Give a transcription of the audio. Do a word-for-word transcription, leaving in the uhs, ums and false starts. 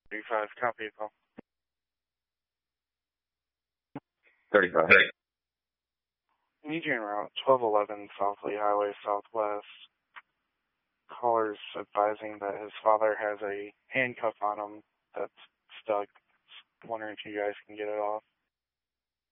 thirty-five, copy call. thirty-five. Need you en route twelve eleven South Lee Highway Southwest. Caller's advising that his father has a handcuff on him that's stuck. Wondering if you guys can get it off.